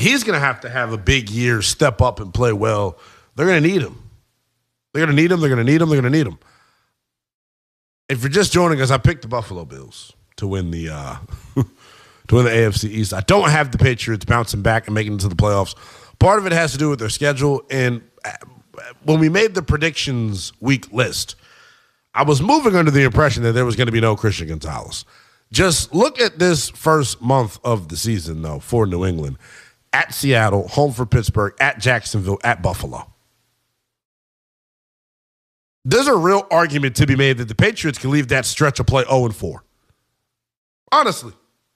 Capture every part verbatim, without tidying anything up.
he's going to have to have a big year, step up and play well. They're going to need him. They're going to need him. They're going to need him. They're going to need him. If you're just joining us, I picked the Buffalo Bills to win the uh, to win the A F C East. I don't have the Patriots bouncing back and making it to the playoffs. Part of it has to do with their schedule. And when we made the predictions week list, I was moving under the impression that there was going to be no Christian Gonzalez. Just look at this first month of the season, though, for New England. At Seattle, home for Pittsburgh, at Jacksonville, at Buffalo. There's a real argument to be made that the Patriots can leave that stretch of play oh and four. Honestly.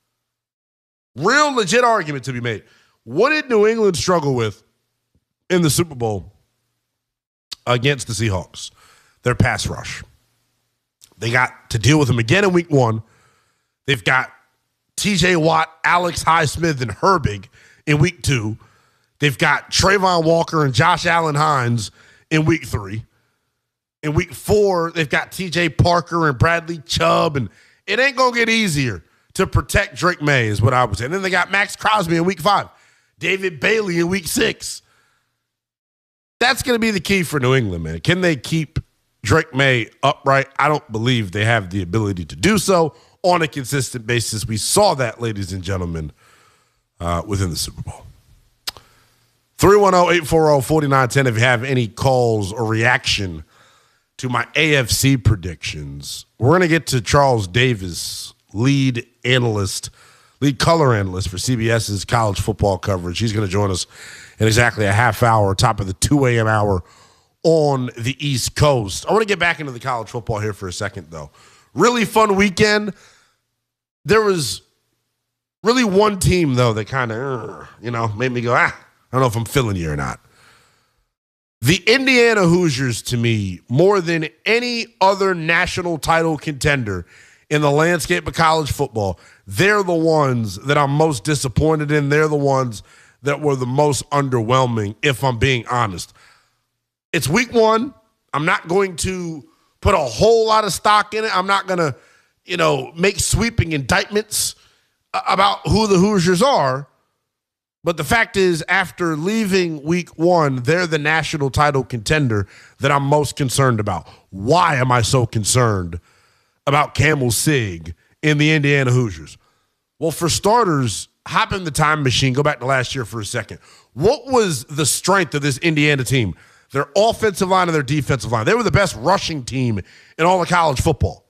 Real legit argument to be made. What did New England struggle with in the Super Bowl against the Seahawks? Their pass rush. They got to deal with them again in week one. They've got T J Watt, Alex Highsmith, and Herbig in week two. They've got Trayvon Walker and Josh Allen Hines in week three. In week four, they've got T J Parker and Bradley Chubb, and it ain't going to get easier to protect Drake May is what I would say. And then they got Max Crosby in week five, David Bailey in week six. That's going to be the key for New England, man. Can they keep Drake May upright? I don't believe they have the ability to do so on a consistent basis. We saw that, ladies and gentlemen, uh, within the Super Bowl. three one zero, eight four zero, four nine one zero if you have any calls or reaction to my A F C predictions. We're going to get to Charles Davis, lead analyst, lead color analyst for CBS's college football coverage. He's going to join us in exactly a half hour, top of the two a.m. hour on the East Coast. I want to get back into the college football here for a second, though. Really fun weekend. There was really one team, though, that kind of, you know, made me go, ah, I don't know if I'm feeling you or not. The Indiana Hoosiers, to me, more than any other national title contender in the landscape of college football, they're the ones that I'm most disappointed in. They're the ones that were the most underwhelming, if I'm being honest. It's week one. I'm not going to put a whole lot of stock in it. I'm not going to, you know, make sweeping indictments about who the Hoosiers are. But the fact is, after leaving week one, they're the national title contender that I'm most concerned about. Why am I so concerned about Camel Sig in the Indiana Hoosiers? Well, for starters, hop in the time machine, go back to last year for a second. What was the strength of this Indiana team? Their offensive line and their defensive line. They were the best rushing team in all of college football.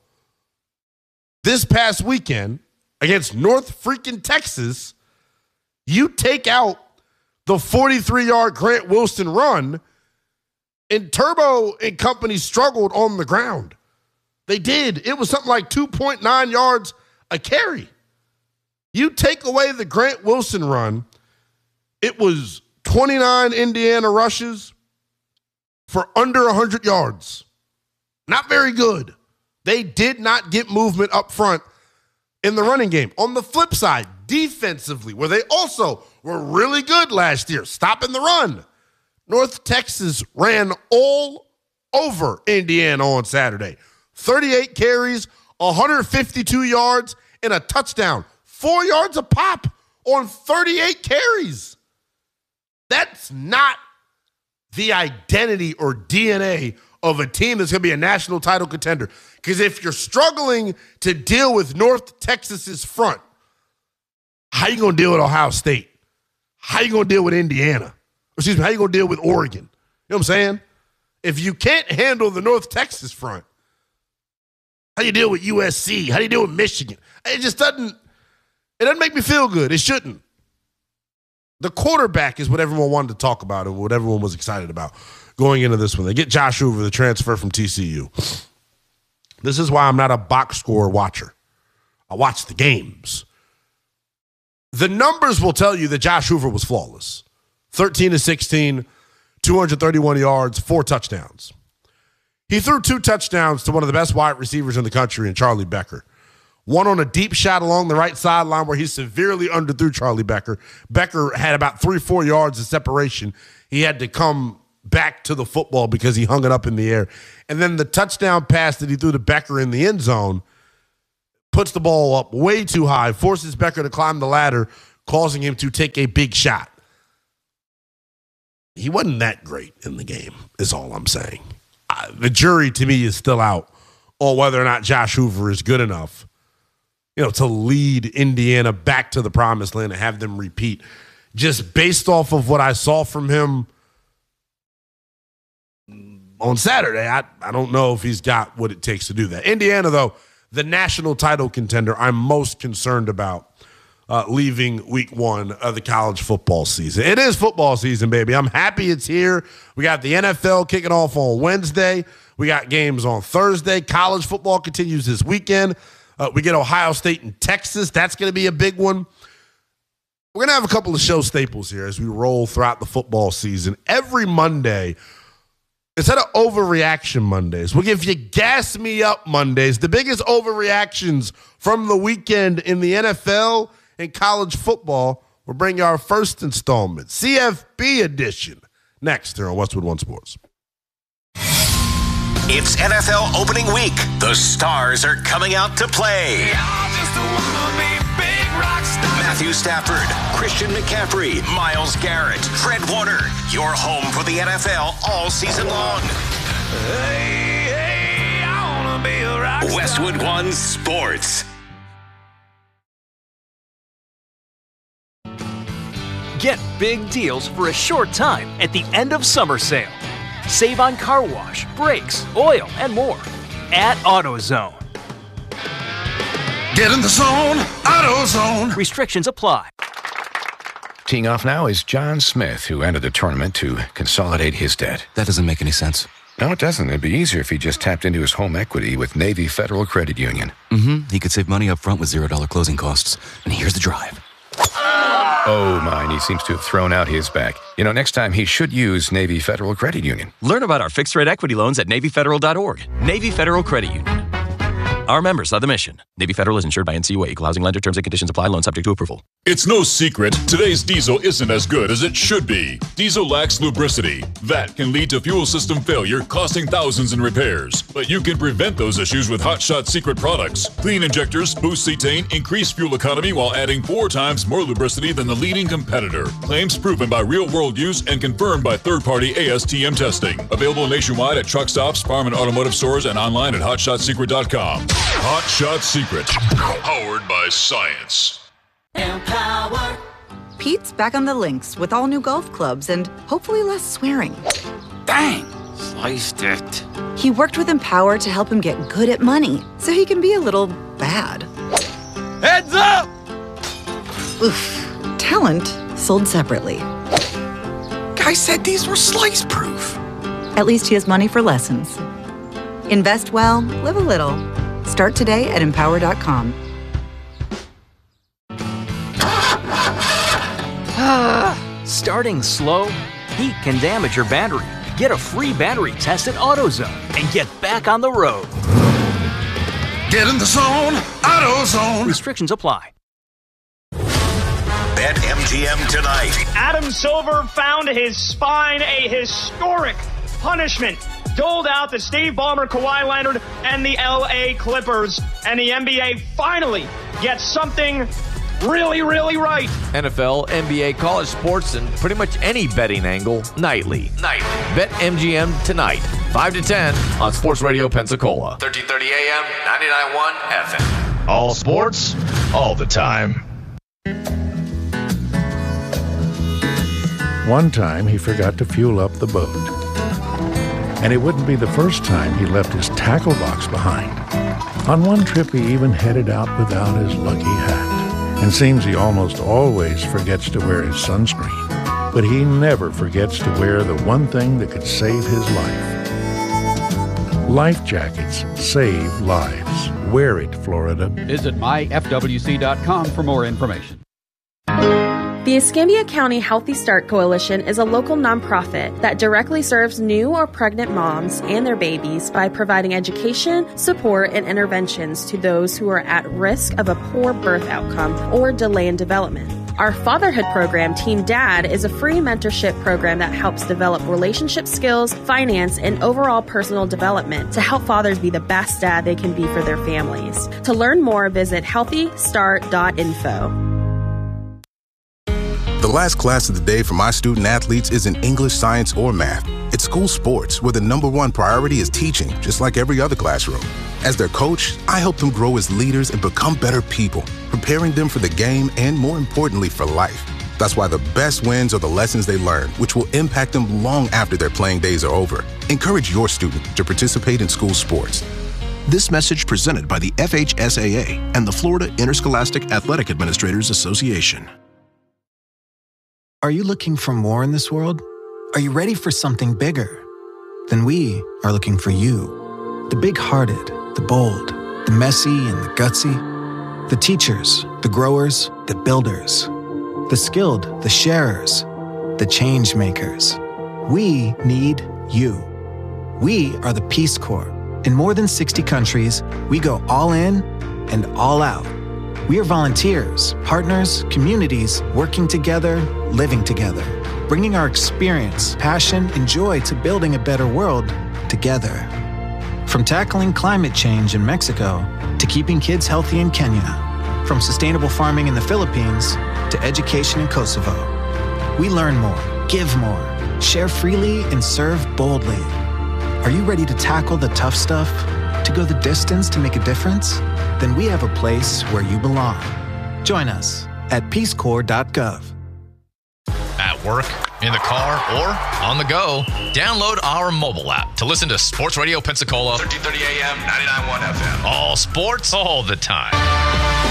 This past weekend, against North freaking Texas, you take out the forty-three-yard Grant Wilson run, and Turbo and company struggled on the ground. They did. It was something like two point nine yards a carry. You take away the Grant Wilson run, it was twenty-nine Indiana rushes for under one hundred yards. Not very good. They did not get movement up front in the running game. On the flip side, defensively, where they also were really good last year, stopping the run, North Texas ran all over Indiana on Saturday. thirty-eight carries, one hundred fifty-two yards, and a touchdown. Four yards a pop on thirty-eight carries. That's not the identity or D N A of a team that's going to be a national title contender. Because if you're struggling to deal with North Texas's front, how you going to deal with Ohio State? How you going to deal with Indiana? Excuse me, how you going to deal with Oregon? You know what I'm saying? If you can't handle the North Texas front, how do you deal with U S C? How do you deal with Michigan? It just doesn't, it doesn't make me feel good. It shouldn't. The quarterback is what everyone wanted to talk about and what everyone was excited about going into this one. They get Josh Hoover, the transfer from T C U. This is why I'm not a box score watcher. I watch the games. The numbers will tell you that Josh Hoover was flawless. thirteen to sixteen, two hundred thirty-one yards, four touchdowns. He threw two touchdowns to one of the best wide receivers in the country in Charlie Becker. One on a deep shot along the right sideline where he severely underthrew Charlie Becker. Becker had about three, four yards of separation. He had to come back to the football because he hung it up in the air. And then the touchdown pass that he threw to Becker in the end zone puts the ball up way too high, forces Becker to climb the ladder, causing him to take a big shot. he wasn't that great in the game, is all I'm saying. Uh, the jury, to me, is still out on whether or not Josh Hoover is good enough, you know, to lead Indiana back to the promised land and have them repeat. Just based off of what I saw from him on Saturday, I, I don't know if he's got what it takes to do that. Indiana, though, the national title contender I'm most concerned about uh, leaving week one of the college football season. It is football season, baby. I'm happy it's here. We got the N F L kicking off on Wednesday. We got games on Thursday. College football continues this weekend. Uh, we get Ohio State and Texas. That's going to be a big one. We're going to have a couple of show staples here as we roll throughout the football season. Every Monday, instead of overreaction Mondays, we'll give you Gas Me Up Mondays, the biggest overreactions from the weekend in the N F L and college football. We'll bring you our first installment, C F B edition, next here on Westwood One Sports. It's N F L opening week. The stars are coming out to play. Matthew Stafford, Christian McCaffrey, Myles Garrett, Fred Warner. Your home for the N F L all season long. Hey, hey, I wanna be a rock star. Westwood One Sports. Get big deals for a short time at the end of summer sale. Save on car wash, brakes, oil, and more at AutoZone. Get in the zone, AutoZone. Restrictions apply. Teeing off now is John Smith, who entered the tournament to consolidate his debt. That doesn't make any sense. No, it doesn't. It'd be easier if he just tapped into his home equity with Navy Federal Credit Union. Mm-hmm. He could save money up front with zero dollar closing costs. And here's the drive. Oh, my, and he seems to have thrown out his back. You know, next time he should use Navy Federal Credit Union. Learn about our fixed-rate equity loans at Navy Federal dot org. Navy Federal Credit Union. Our members are the mission. Navy Federal is insured by N C U A. Equal housing lender. Terms and conditions apply. Loan subject to approval. It's no secret, today's diesel isn't as good as it should be. Diesel lacks lubricity. That can lead to fuel system failure, costing thousands in repairs. But you can prevent those issues with Hot Shot Secret products. Clean injectors, boost cetane, increase fuel economy while adding four times more lubricity than the leading competitor. Claims proven by real-world use and confirmed by third-party A S T M testing. Available nationwide at truck stops, farm and automotive stores, and online at hot shot secret dot com. Hot Shot Secret. Powered by science. Empower. Pete's back on the links with all new golf clubs and hopefully less swearing. Dang, sliced it. He worked with Empower to help him get good at money so he can be a little bad. Heads up! Oof. Talent sold separately. Guy said these were slice proof. At least he has money for lessons. Invest well, live a little. Start today at empower dot com. Starting slow? Heat can damage your battery. Get a free battery test at AutoZone and get back on the road. Get in the zone, AutoZone. Restrictions apply. Bet M G M tonight. Adam Silver found his spine, a historic punishment doled out to Steve Ballmer, Kawhi Leonard, and the L A Clippers. And the N B A finally gets something really, really right. N F L, N B A, college sports, and pretty much any betting angle nightly. Nightly. Bet M G M tonight, five to ten on Sports Radio Pensacola. thirteen thirty A M, ninety-nine point one F M. All sports, all the time. One time he forgot to fuel up the boat. And it wouldn't be the first time he left his tackle box behind. On one trip he even headed out without his lucky hat. And seems he almost always forgets to wear his sunscreen. But he never forgets to wear the one thing that could save his life. Life jackets save lives. Wear it, Florida. Visit my F W C dot com for more information. The Escambia County Healthy Start Coalition is a local nonprofit that directly serves new or pregnant moms and their babies by providing education, support, and interventions to those who are at risk of a poor birth outcome or delay in development. Our fatherhood program, Teen Dad, is a free mentorship program that helps develop relationship skills, finance, and overall personal development to help fathers be the best dad they can be for their families. To learn more, visit healthy start dot info. The last class of the day for my student athletes isn't English, science, or math. It's school sports, where the number one priority is teaching, just like every other classroom. As their coach, I help them grow as leaders and become better people, preparing them for the game and, more importantly, for life. That's why the best wins are the lessons they learn, which will impact them long after their playing days are over. Encourage your student to participate in school sports. This message presented by the F H S A A and the Florida Interscholastic Athletic Administrators Association. Are you looking for more in this world? Are you ready for something bigger? Then we are looking for you. The big-hearted, the bold, the messy and the gutsy. The teachers, the growers, the builders. The skilled, the sharers, the change makers. We need you. We are the Peace Corps. In more than sixty countries, we go all in and all out. We are volunteers, partners, communities, working together, living together, bringing our experience, passion, and joy to building a better world together. From tackling climate change in Mexico to keeping kids healthy in Kenya, from sustainable farming in the Philippines to education in Kosovo. We learn more, give more, share freely, and serve boldly. Are you ready to tackle the tough stuff? To go the distance to make a difference? Then we have a place where you belong. Join us at peace corps dot gov. At work, in the car, or on the go, download our mobile app to listen to Sports Radio Pensacola. thirteen thirty A M, ninety-nine point one F M. All sports, all the time.